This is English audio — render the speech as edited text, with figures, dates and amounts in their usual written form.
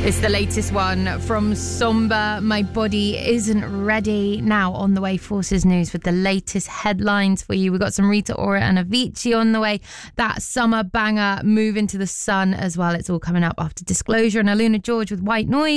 It's the latest one from Somber, My Body Isn't Ready. Now on the way, Forces News with the latest headlines for you. We've got some Rita Ora and Avicii on the way. That summer banger, Move Into the Sun as well. It's all coming up after Disclosure and Aluna George with White Noise.